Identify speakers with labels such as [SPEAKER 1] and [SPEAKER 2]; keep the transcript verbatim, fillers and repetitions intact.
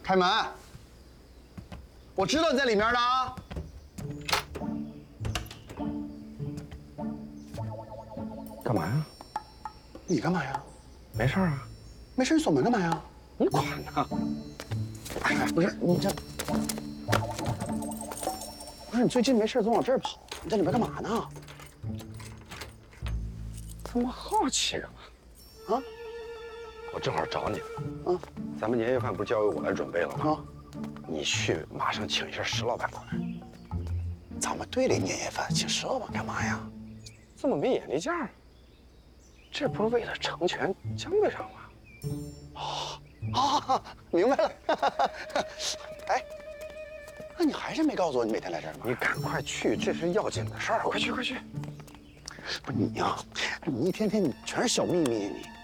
[SPEAKER 1] 开门！我知道你在里面呢啊！
[SPEAKER 2] 干嘛呀？
[SPEAKER 1] 你干嘛呀？
[SPEAKER 2] 没事啊。
[SPEAKER 1] 没事，你锁门干嘛呀？
[SPEAKER 2] 你管呢？
[SPEAKER 1] 哎，不是你这，不是你最近没事总往这儿跑，你在里面干嘛呢？
[SPEAKER 2] 这么好奇干嘛？啊？我正好找你呢。啊，咱们年夜饭不是交由我来准备了吗？啊，你去马上请一下石老板过来。
[SPEAKER 1] 咱们队里年夜饭请石老板干嘛呀？
[SPEAKER 2] 这么没眼力见儿，这不是为了成全江队长吗？
[SPEAKER 1] 哦，哦，明白了。哎，那你还是没告诉我你每天来这儿吗？
[SPEAKER 2] 你赶快去，这是要紧的事儿，快去快去。
[SPEAKER 1] 不是你呀、啊，你一天天你全是小秘密，你。